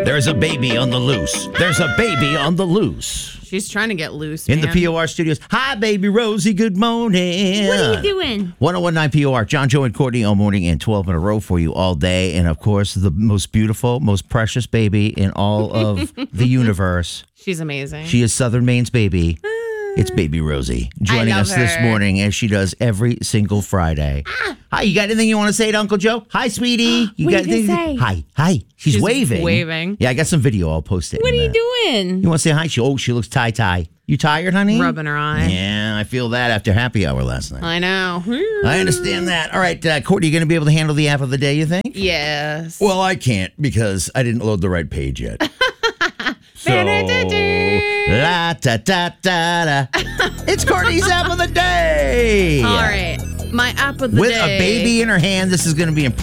There's a baby on the loose. There's a baby on the loose. She's trying to get loose, In man. the POR studios. Hi, baby Rosie. Good morning. What are you doing? 1019 POR. John, Joe, and Courtney all morning and 12 in a row for you all day. And, of course, the most beautiful, most precious baby in all of the universe. She's amazing. She is Southern Maine's baby. It's baby Rosie joining love us this her. morning as she does every single Friday. Hi, you got anything you want to say to Uncle Joe? Hi, sweetie. You What got are you gonna anything? say? Hi. She's waving. waving. Yeah, I got some video. I'll post it. What are in you there. doing? You want to say hi? She looks tie. You tired, honey? Rubbing her eye. Yeah, I feel that after happy hour last night. I know. I understand that. All right, Courtney, you going to be able to handle the app of the day, you think? Yes. Well, I can't because I didn't load the right page yet. So, la ta ta ta da. It's Courtney's app of the day. All right. My app of the With day. a baby in her hand, this is going to be